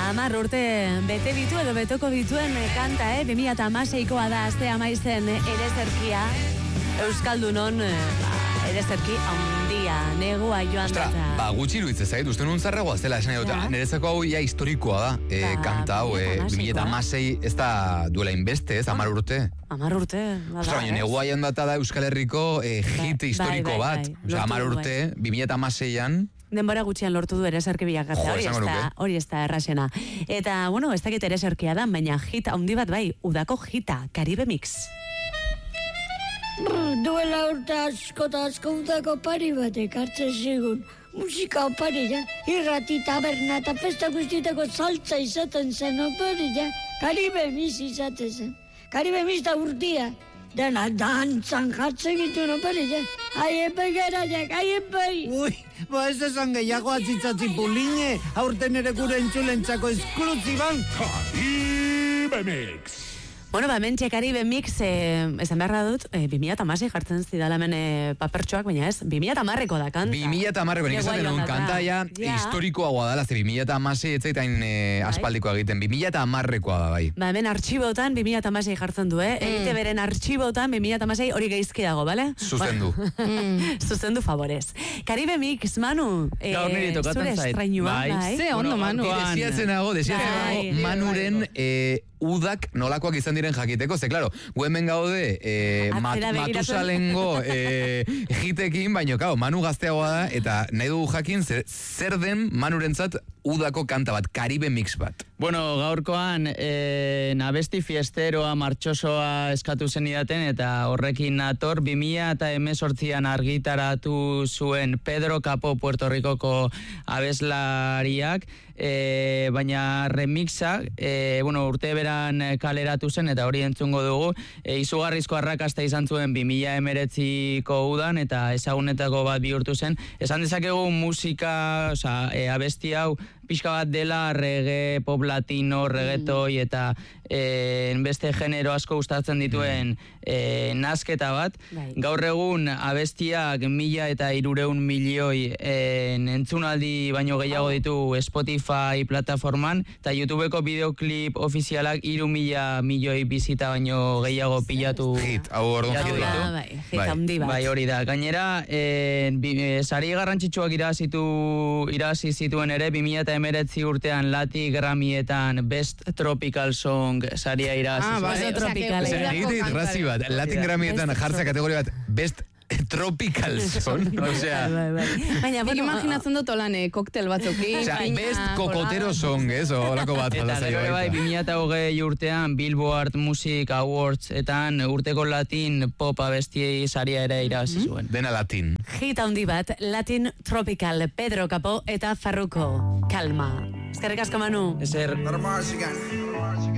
10 urte bete ditu edo betoko dituen kanta, 2016koa da aste amaizen Erezerkia. Euskaldunon Erezerki handia, negua joan data. Gutxi iruditzen zait, uste nun zarragoa zela esan edo, nerezako hau ja historikoa da, kanta hau, 2016 ez da duela inbeste, ez, 10 urte. 10 urte, bada. Baina negua joan data da Euskal Herriko hit historiko bat, 10 urte, 2016an, denbora gutxian lortu du Erezerki bilakatzea, hori ez da errazena. Eta, bueno, ez dakit Erezerkia da, baina hit handi bat bai, udako hita, Caribe Mix. Duela urte asko eta asko udako pari batek hartzen zigun. Musika oparila, irrati, taberna eta festa guztietako saltza izaten zen oparila. Caribe Mix izaten zen. Caribe Mix da urtia. Dena dantzan jartzen gitu oparila. Aiepai garaiak, aiepai. Ui, ez esan gehiago atzitzatzi puline, aurten ere gure entzulentzako esklusiban. Caribe Mix. Bueno, mentxe Caribe Mix, esan beharra dut, 2016 jartzen zidala hemen papertxoak, baina ez, 2010ko da kanta. 2010ko, nik esaten duen kanta ja historikoa guadala, ze 2016 etzaitain aspaldikoa egiten, 2010koa da bai. Hemen artxibotan 2016 jartzen du, egite beren artxibotan 2016 hori geizki dago, bale? Zuzendu. Zuzendu favorez. Caribe Mix, Manu, zure estrainua, bai? Ze ondo, Manu. Desiatzen nago, Manuren udak nolakoak izan diren jakiteko, ze, klaro, gu hemen gaude Matusalengo hitekin, baina, klaro, Manu gazteagoa da, eta nahi dugu jakin zer den Manurentzat udako kanta bat, Caribe Mix bat. Bueno, gaurkoan abesti fiesteroa, martxosoa eskatu zenidaten, eta horrekin nator 2018an argitaratu zuen Pedro Capó Puerto Ricoko abeslariak, baina remixa, urte beran kaleratu zen, eta hori entzungo dugu, izugarrizko arrakasta izan zuen 2019ko udan, eta ezagunetako bat bihurtu zen. Esan dezakegu musika, abesti hau, pixka bat dela reggae, pop latino, reggaetoi eta beste genero asko gustatzen dituen nasketa bat. Gaur egun abestiak 1.300 milioi entzunaldi baino gehiago ditu Spotify plataforman, eta YouTubeko bideoklip ofizialak 3.000 milioi bizita baino gehiago pilatu. Hit, hau orduan hit ditu. Hit handi bat. Bai, hori da. Gainera, sari garrantzitsuak irazi zituen ere, 2019 urtean Lati Grammyetan Best Tropical Song saria irazi. Baso tropical. Razi bat, Latin Grammyetan jartza kategoria bat Best Tropical Song. Baina, imaginatzen dut olan koktel batzuki. Best Kokotero Song, olako bat. Eta gero bai, 2020 urtean Billboard Music Awards etan urteko Latin pop abesti saria ere irazi zuen. Dena Latin. Hit handi bat, Latin Tropical, Pedro Capó eta Farruko. Calma. Eskerrik asko, Manu. Ezer. Normal,